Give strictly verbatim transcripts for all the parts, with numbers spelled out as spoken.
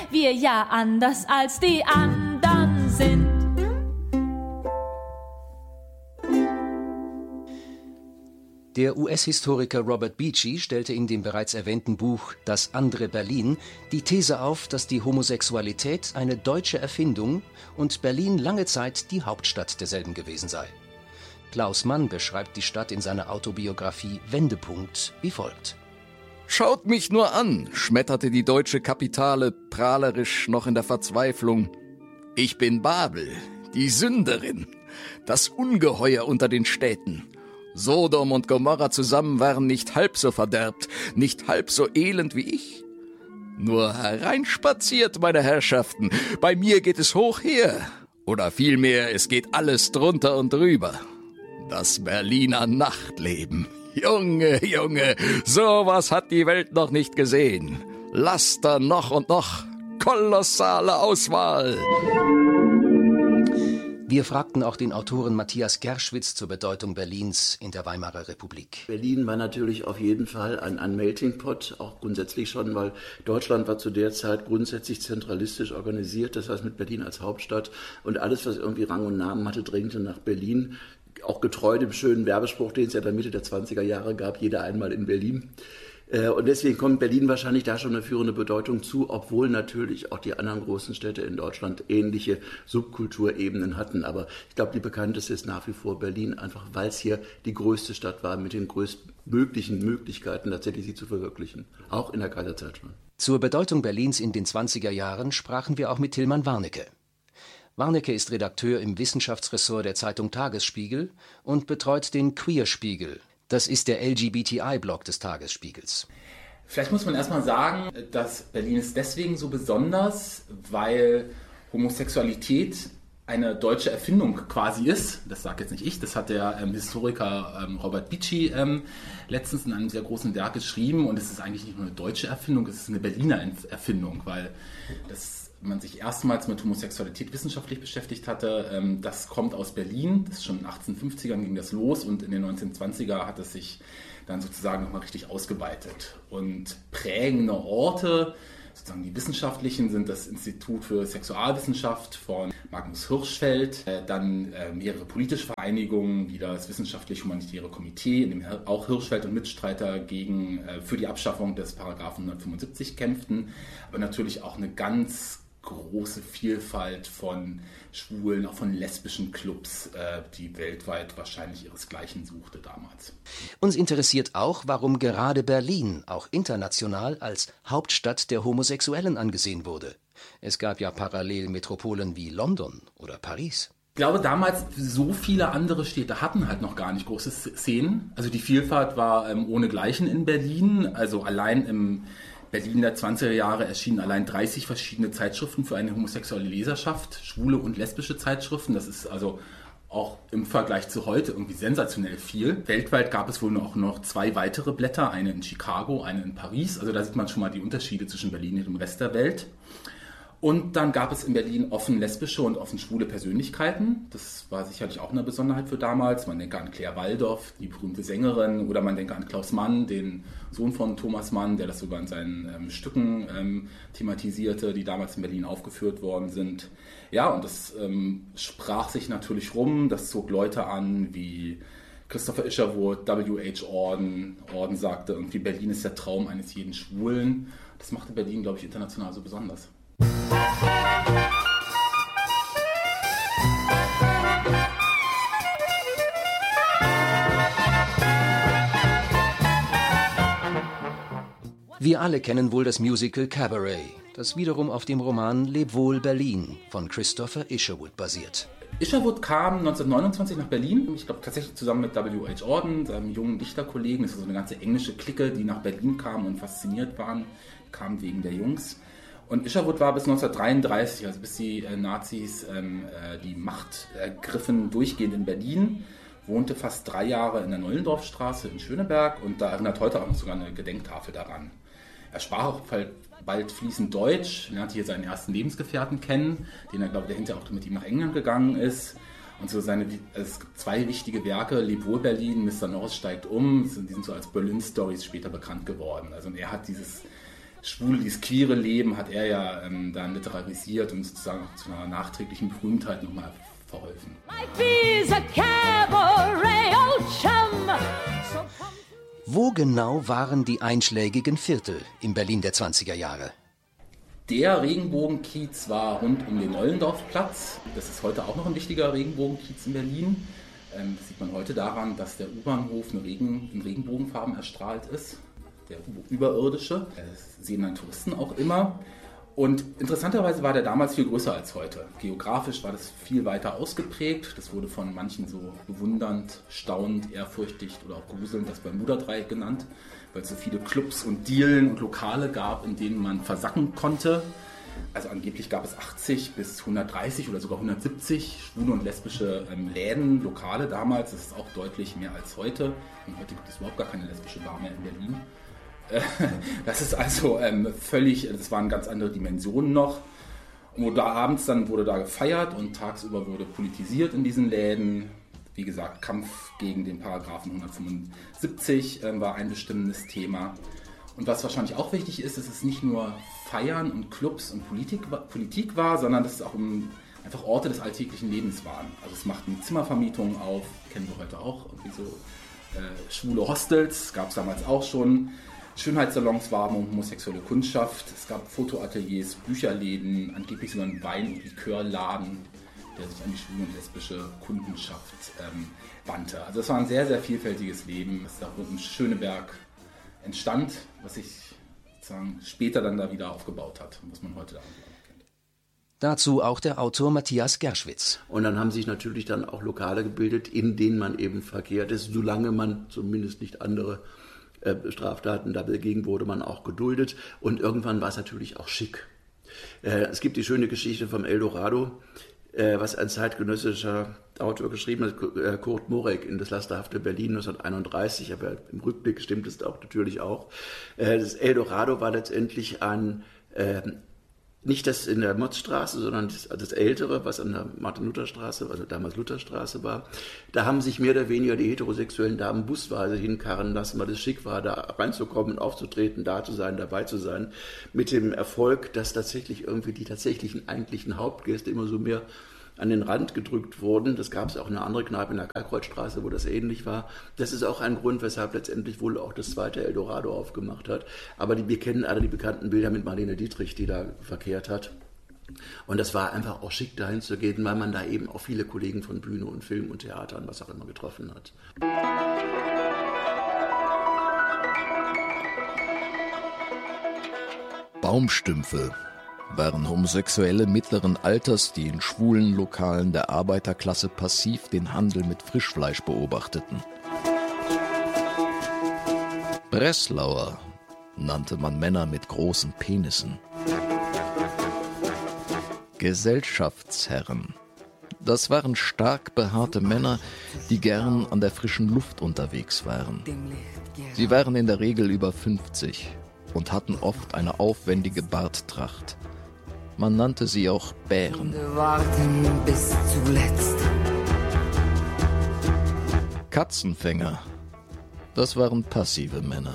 wir ja anders als die anderen sind. Der U S-Historiker Robert Beachy stellte in dem bereits erwähnten Buch »Das andere Berlin« die These auf, dass die Homosexualität eine deutsche Erfindung und Berlin lange Zeit die Hauptstadt derselben gewesen sei. Klaus Mann beschreibt die Stadt in seiner Autobiografie »Wendepunkt« wie folgt. »Schaut mich nur an«, schmetterte die deutsche Kapitale prahlerisch noch in der Verzweiflung. »Ich bin Babel, die Sünderin, das Ungeheuer unter den Städten. Sodom und Gomorra zusammen waren nicht halb so verderbt, nicht halb so elend wie ich. Nur hereinspaziert, meine Herrschaften, bei mir geht es hoch her. Oder vielmehr, es geht alles drunter und drüber. Das Berliner Nachtleben. Junge, Junge, sowas hat die Welt noch nicht gesehen. Laster noch und noch, kolossale Auswahl.« Wir fragten auch den Autoren Matthias Gerschwitz zur Bedeutung Berlins in der Weimarer Republik. Berlin war natürlich auf jeden Fall ein, ein Melting Pot, auch grundsätzlich schon, weil Deutschland war zu der Zeit grundsätzlich zentralistisch organisiert, das heißt mit Berlin als Hauptstadt, und alles, was irgendwie Rang und Namen hatte, drängte nach Berlin. Auch getreu dem schönen Werbespruch, den es ja in der Mitte der zwanziger Jahre gab, jeder einmal in Berlin. Und deswegen kommt Berlin wahrscheinlich da schon eine führende Bedeutung zu, obwohl natürlich auch die anderen großen Städte in Deutschland ähnliche Subkulturebenen hatten. Aber ich glaube, die bekannteste ist nach wie vor Berlin, einfach weil es hier die größte Stadt war mit den größtmöglichen Möglichkeiten, tatsächlich sie zu verwirklichen. Auch in der Kaiserzeit schon. Zur Bedeutung Berlins in den zwanziger Jahren sprachen wir auch mit Tilman Warnecke. Warnecke ist Redakteur im Wissenschaftsressort der Zeitung Tagesspiegel und betreut den Queerspiegel. Das ist der L G B T I-Blog des Tagesspiegels. Vielleicht muss man erstmal sagen, dass Berlin ist deswegen so besonders, weil Homosexualität eine deutsche Erfindung quasi ist. Das sage jetzt nicht ich, das hat der ähm, Historiker ähm, Robert Beachy ähm, letztens in einem sehr großen Werk geschrieben. Und es ist eigentlich nicht nur eine deutsche Erfindung, es ist eine Berliner Erfindung, weil das man sich erstmals mit Homosexualität wissenschaftlich beschäftigt hatte. Ähm, das kommt aus Berlin, das ist schon in den achtzehnhundertfünfzigern ging das los und in den neunzehnhundertzwanziger hat es sich dann sozusagen nochmal richtig ausgeweitet. Und prägende Orte, sozusagen die wissenschaftlichen, sind das Institut für Sexualwissenschaft von Magnus Hirschfeld, äh, dann äh, mehrere politische Vereinigungen, wie das Wissenschaftlich-Humanitäre Komitee, in dem auch Hirschfeld und Mitstreiter gegen, äh, für die Abschaffung des Paragraphen hundertfünfundsiebzig kämpften, aber natürlich auch eine ganz große Vielfalt von schwulen, auch von lesbischen Clubs, äh, die weltweit wahrscheinlich ihresgleichen suchte damals. Uns interessiert auch, warum gerade Berlin auch international als Hauptstadt der Homosexuellen angesehen wurde. Es gab ja parallel Metropolen wie London oder Paris. Ich glaube, damals so viele andere Städte hatten halt noch gar nicht große Szenen. Also die Vielfalt war ähm, ohnegleichen in Berlin. Also allein im Berlin der zwanziger Jahre erschienen allein dreißig verschiedene Zeitschriften für eine homosexuelle Leserschaft, schwule und lesbische Zeitschriften. Das ist also auch im Vergleich zu heute irgendwie sensationell viel. Weltweit gab es wohl auch noch zwei weitere Blätter, eine in Chicago, eine in Paris. Also da sieht man schon mal die Unterschiede zwischen Berlin und dem Rest der Welt. Und dann gab es in Berlin offen lesbische und offen schwule Persönlichkeiten. Das war sicherlich auch eine Besonderheit für damals. Man denke an Claire Waldorf, die berühmte Sängerin, oder man denke an Klaus Mann, den Sohn von Thomas Mann, der das sogar in seinen ähm, Stücken ähm, thematisierte, die damals in Berlin aufgeführt worden sind. Ja, und das ähm, sprach sich natürlich rum. Das zog Leute an wie Christopher Isherwood, W H Auden. Auden sagte irgendwie, Berlin ist der Traum eines jeden Schwulen. Das machte Berlin, glaube ich, international so besonders. Wir alle kennen wohl das Musical Cabaret, das wiederum auf dem Roman Leb wohl Berlin von Christopher Isherwood basiert. Isherwood kam neunzehnhundertneunundzwanzig nach Berlin, ich glaube tatsächlich zusammen mit W H Auden, seinem jungen Dichterkollegen. Das ist so eine ganze englische Clique, die nach Berlin kam und fasziniert waren, kamen wegen der Jungs. Und Isherwood war bis neunzehnhundertdreiunddreißig, also bis die äh, Nazis ähm, äh, die Macht ergriffen, durchgehend in Berlin, wohnte fast drei Jahre in der Nollendorfstraße in Schöneberg und da erinnert heute auch noch sogar eine Gedenktafel daran. Er sprach auch bald fließend Deutsch, lernte hier seinen ersten Lebensgefährten kennen, den er, glaube ich, dahinter auch mit ihm nach England gegangen ist. Und so seine, es gibt zwei wichtige Werke, Leb wohl Berlin, Mister Norris steigt um, die sind so als Berlin Stories später bekannt geworden. Also und er hat dieses Schwule, dieses queere Leben hat er ja ähm, dann literarisiert und sozusagen auch zu einer nachträglichen Berühmtheit nochmal verholfen. Wo genau waren die einschlägigen Viertel im Berlin der zwanziger Jahre? Der Regenbogenkiez war rund um den Ollendorfplatz. Das ist heute auch noch ein wichtiger Regenbogenkiez in Berlin. Das sieht man heute daran, dass der U-Bahnhof in, Regen, in Regenbogenfarben erstrahlt ist. Der überirdische. Das sehen dann Touristen auch immer. Und interessanterweise war der damals viel größer als heute. Geografisch war das viel weiter ausgeprägt. Das wurde von manchen so bewundernd, staunend, ehrfürchtig oder auch gruselnd das Bermuda-Dreieck genannt, weil es so viele Clubs und Dielen und Lokale gab, in denen man versacken konnte. Also angeblich gab es achtzig bis hundertdreißig oder sogar hundertsiebzig schwule und lesbische ähm, Läden, Lokale damals. Das ist auch deutlich mehr als heute. Und heute gibt es überhaupt gar keine lesbische Bar mehr in Berlin. Das ist also ähm, völlig, das waren ganz andere Dimensionen noch. Und da abends dann wurde da gefeiert und tagsüber wurde politisiert in diesen Läden. Wie gesagt, Kampf gegen den Paragraphen hundertfünfundsiebzig äh, war ein bestimmendes Thema. Und was wahrscheinlich auch wichtig ist, dass es nicht nur Feiern und Clubs und Politik, Politik war, sondern dass es auch um, einfach Orte des alltäglichen Lebens waren. Also es machten Zimmervermietungen auf, kennen wir heute auch, irgendwie so äh, schwule Hostels, gab es damals auch schon. Schönheitssalons waren um homosexuelle Kundschaft, es gab Fotoateliers, Bücherläden, angeblich sogar einen Wein- und Likörladen, der sich an die schwule und lesbische Kundenschaft ähm, wandte. Also es war ein sehr, sehr vielfältiges Leben, das da rund um Schöneberg entstand, was sich sozusagen später dann da wieder aufgebaut hat, was man heute da kennt. Dazu auch der Autor Matthias Gerschwitz. Und dann haben sich natürlich dann auch Lokale gebildet, in denen man eben verkehrt ist, solange man zumindest nicht andere äh, Straftaten, da dagegen wurde man auch geduldet. Und irgendwann war es natürlich auch schick. Äh, es gibt die schöne Geschichte vom Eldorado, äh, was ein zeitgenössischer Autor geschrieben hat, Kurt Morek in Das lasterhafte Berlin neunzehnhunderteinunddreißig, aber im Rückblick stimmt es auch natürlich auch. Das Eldorado war letztendlich ein, äh, nicht das in der Motzstraße, sondern das, das ältere, was an der Martin-Luther-Straße, also damals Lutherstraße war. Da haben sich mehr oder weniger die heterosexuellen Damen busweise hinkarren lassen, weil es schick war, da reinzukommen, aufzutreten, da zu sein, dabei zu sein. Mit dem Erfolg, dass tatsächlich irgendwie die tatsächlichen eigentlichen Hauptgäste immer so mehr an den Rand gedrückt wurden. Das gab es auch eine andere Kneipe in der Karlkreuzstraße, wo das ähnlich war. Das ist auch ein Grund, weshalb letztendlich wohl auch das zweite Eldorado aufgemacht hat. Aber die, wir kennen alle die bekannten Bilder mit Marlene Dietrich, die da verkehrt hat. Und das war einfach auch schick, dahin zu gehen, weil man da eben auch viele Kollegen von Bühne und Film und Theater und was auch immer getroffen hat. Baumstümpfe waren Homosexuelle mittleren Alters, die in schwulen Lokalen der Arbeiterklasse passiv den Handel mit Frischfleisch beobachteten. Breslauer nannte man Männer mit großen Penissen. Gesellschaftsherren, das waren stark behaarte Männer, die gern an der frischen Luft unterwegs waren. Sie waren in der Regel über fünfzig und hatten oft eine aufwendige Barttracht. Man nannte sie auch Bären. Warten bis zuletzt. Katzenfänger, das waren passive Männer.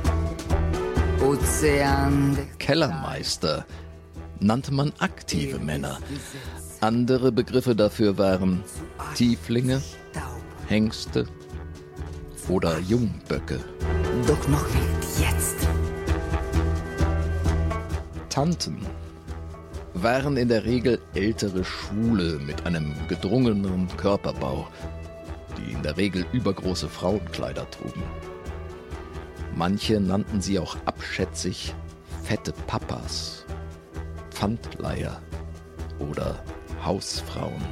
Ozean. Kellermeister nannte man aktive Männer. Andere Begriffe dafür waren Tieflinge, Hengste oder Jungböcke. Doch noch nicht jetzt. Tanten waren in der Regel ältere Schwule mit einem gedrungenen Körperbau, die in der Regel übergroße Frauenkleider trugen. Manche nannten sie auch abschätzig fette Papas, Pfandleiher oder Hausfrauen.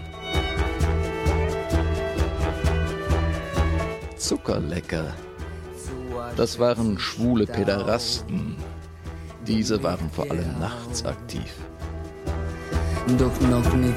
Zuckerlecker, das waren schwule Päderasten. Diese waren vor allem nachts aktiv. Doch noch nicht